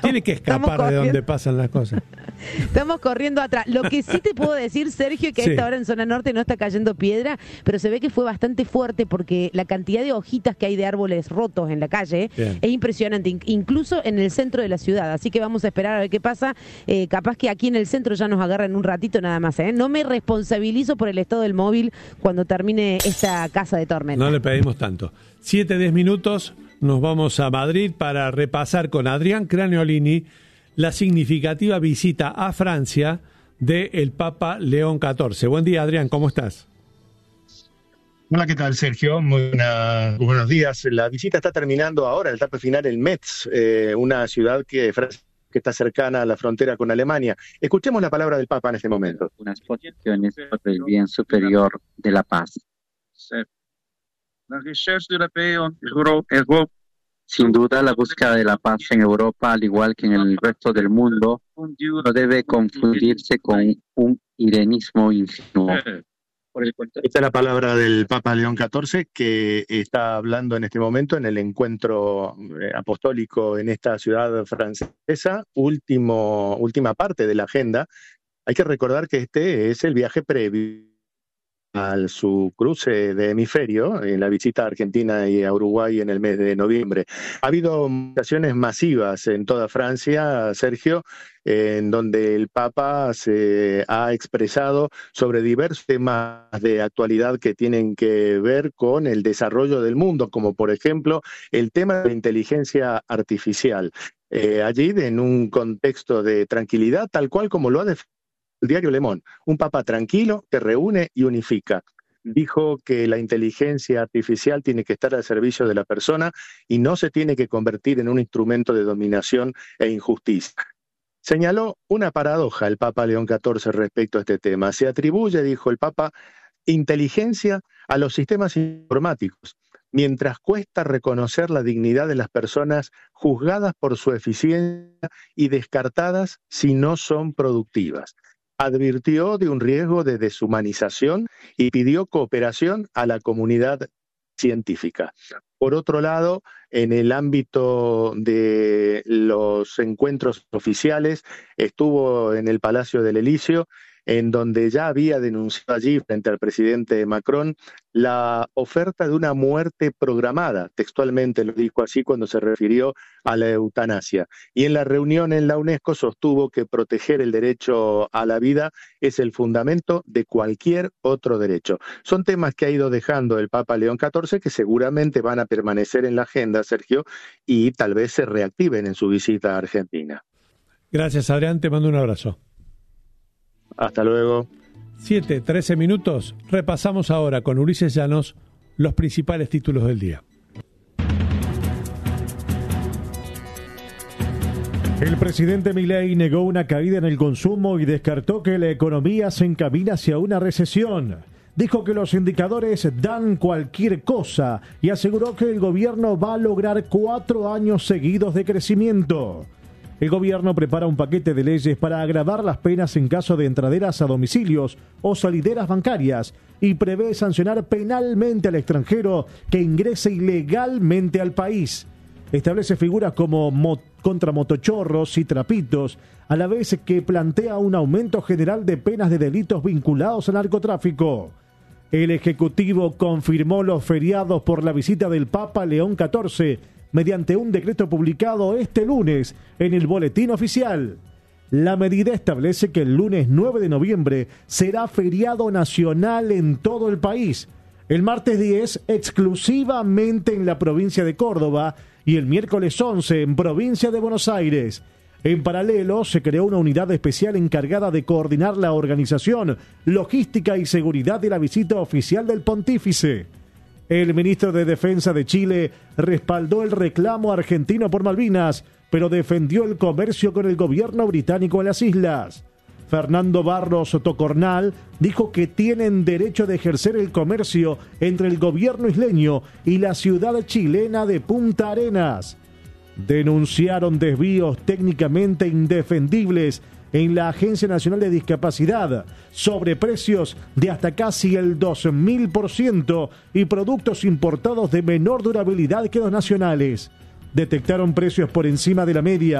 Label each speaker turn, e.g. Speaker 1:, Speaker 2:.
Speaker 1: Tiene que escapar de donde pasan las cosas.
Speaker 2: Estamos corriendo atrás. Lo que sí te puedo decir, Sergio, que a esta hora en zona norte no está cayendo piedra, pero se ve que fue bastante fuerte porque la cantidad de hojitas que hay de árboles rotos en la calle es impresionante, incluso en el centro de la ciudad. Así que vamos a esperar a ver qué pasa. Capaz que aquí en el centro ya nos agarran un ratito nada más. No me responsabilizo por el estado del móvil cuando termine esta casa de tormenta.
Speaker 1: No le pedimos tanto. 7-10 minutos, nos vamos a Madrid para repasar con Adrián Craniolini la significativa visita a Francia del Papa León XIV. Buen día, Adrián, ¿cómo estás?
Speaker 3: Hola, ¿qué tal, Sergio? Muy buenos días. La visita está terminando ahora, la etapa final en Metz, una ciudad que está cercana a la frontera con Alemania. Escuchemos la palabra del Papa en este momento.
Speaker 4: Unas posiciones por el bien superior de la paz. Sin duda, la búsqueda de la paz en Europa, al igual que en el resto del mundo, no debe confundirse con un irenismo ingenuo.
Speaker 3: Esta es la palabra del Papa León XIV, que está hablando en este momento en el encuentro apostólico en esta ciudad francesa, última parte de la agenda. Hay que recordar que este es el viaje previo a su cruce de hemisferio, en la visita a Argentina y a Uruguay en el mes de noviembre. Ha habido movilizaciones masivas en toda Francia, Sergio, en donde el Papa se ha expresado sobre diversos temas de actualidad que tienen que ver con el desarrollo del mundo, como por ejemplo el tema de la inteligencia artificial. Allí, en un contexto de tranquilidad, tal cual como lo ha defendido el diario Le Monde, un papa tranquilo que reúne y unifica. Dijo que la inteligencia artificial tiene que estar al servicio de la persona y no se tiene que convertir en un instrumento de dominación e injusticia. Señaló una paradoja el Papa León XIV respecto a este tema. Se atribuye, dijo el Papa, inteligencia a los sistemas informáticos, mientras cuesta reconocer la dignidad de las personas juzgadas por su eficiencia y descartadas si no son productivas. Advirtió de un riesgo de deshumanización y pidió cooperación a la comunidad científica. Por otro lado, en el ámbito de los encuentros oficiales, estuvo en el Palacio del Elíseo, en donde ya había denunciado allí frente al presidente Macron la oferta de una muerte programada, textualmente lo dijo así cuando se refirió a la eutanasia. Y en la reunión en la UNESCO sostuvo que proteger el derecho a la vida es el fundamento de cualquier otro derecho. Son temas que ha ido dejando el Papa León XIV que seguramente van a permanecer en la agenda, Sergio, y tal vez se reactiven en su visita a Argentina.
Speaker 1: Gracias, Adrián, te mando un abrazo.
Speaker 3: Hasta luego.
Speaker 1: 7:13 minutos. Repasamos ahora con Ulises Llanos los principales títulos del día.
Speaker 5: El presidente Milei negó una caída en el consumo y descartó que la economía se encamina hacia una recesión. Dijo que los indicadores dan cualquier cosa y aseguró que el gobierno va a lograr 4 años seguidos de crecimiento. El gobierno prepara un paquete de leyes para agravar las penas en caso de entraderas a domicilios o salideras bancarias y prevé sancionar penalmente al extranjero que ingrese ilegalmente al país. Establece figuras como contra motochorros y trapitos, a la vez que plantea un aumento general de penas de delitos vinculados al narcotráfico. El Ejecutivo confirmó los feriados por la visita del Papa León XIV mediante un decreto publicado este lunes en el Boletín Oficial. La medida establece que el lunes 9 de noviembre será feriado nacional en todo el país, el martes 10 exclusivamente en la provincia de Córdoba y el miércoles 11 en provincia de Buenos Aires. En paralelo, se creó una unidad especial encargada de coordinar la organización, logística y seguridad de la visita oficial del pontífice. El ministro de Defensa de Chile respaldó el reclamo argentino por Malvinas, pero defendió el comercio con el gobierno británico en las islas. Fernando Barros Tocornal dijo que tienen derecho de ejercer el comercio entre el gobierno isleño y la ciudad chilena de Punta Arenas. Denunciaron desvíos técnicamente indefendibles en la Agencia Nacional de Discapacidad, sobreprecios de hasta casi el 2000% y productos importados de menor durabilidad que los nacionales. Detectaron precios por encima de la media